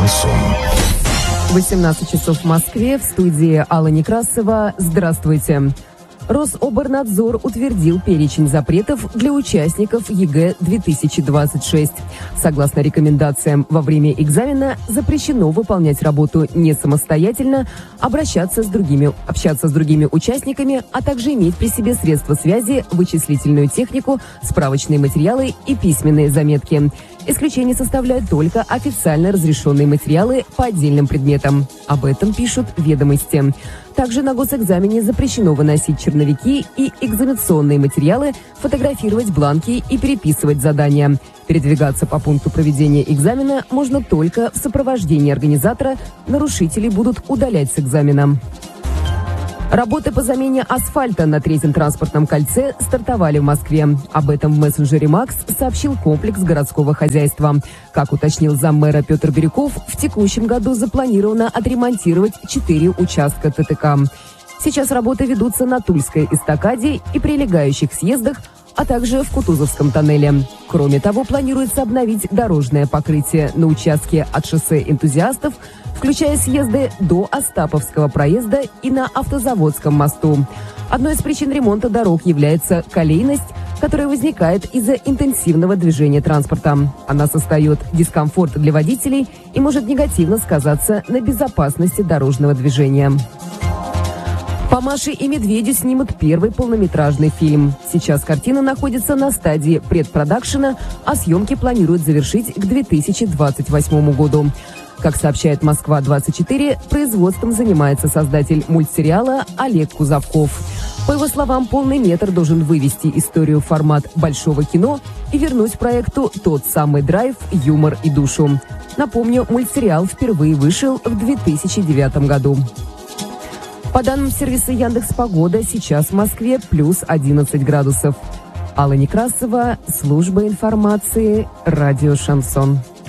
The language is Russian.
Шансон. 18 часов в Москве, в студии Алла Некрасова. Здравствуйте. Рособорнадзор утвердил перечень запретов для участников ЕГЭ-2026. Согласно рекомендациям, во время экзамена запрещено выполнять работу не самостоятельно, общаться с другими участниками, а также иметь при себе средства связи, вычислительную технику, справочные материалы и письменные заметки. Исключение составляют только официально разрешенные материалы по отдельным предметам. Об этом пишут «Ведомости». Также на госэкзамене запрещено выносить черновики и экзаменационные материалы, фотографировать бланки и переписывать задания. Передвигаться по пункту проведения экзамена можно только в сопровождении организатора. Нарушителей будут удалять с экзамена. Работы по замене асфальта на Третьем транспортном кольце стартовали в Москве. Об этом в мессенджере «Макс» сообщил комплекс городского хозяйства. Как уточнил заммэра Петр Бирюков, в текущем году запланировано отремонтировать 4 участка ТТК. Сейчас работы ведутся на Тульской эстакаде и прилегающих съездах, а также в Кутузовском тоннеле. Кроме того, планируется обновить дорожное покрытие на участке от шоссе Энтузиастов, включая съезды до Остаповского проезда и на Автозаводском мосту. Одной из причин ремонта дорог является колейность, которая возникает из-за интенсивного движения транспорта. Она создает дискомфорт для водителей и может негативно сказаться на безопасности дорожного движения. По «Маше и Медведю» снимут первый полнометражный фильм. Сейчас картина находится на стадии предпродакшена, а съемки планируют завершить к 2028 году. Как сообщает «Москва-24», производством занимается создатель мультсериала Олег Кузовков. По его словам, полный метр должен вывести историю в формат большого кино и вернуть проекту тот самый драйв, юмор и душу. Напомню, мультсериал впервые вышел в 2009 году. По данным сервиса Яндекс.Погода, сейчас в Москве плюс 11 градусов. Алла Некрасова, служба информации, радио «Шансон».